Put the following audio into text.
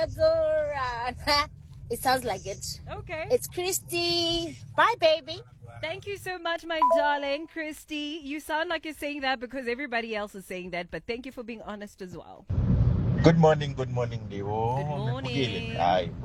It sounds like it. Okay. It's Christy. Bye, baby. Thank you so much, my darling Christy. You sound like you're saying that because everybody else is saying that, but thank you for being honest as well. Good morning, Leo. Good morning. Ay,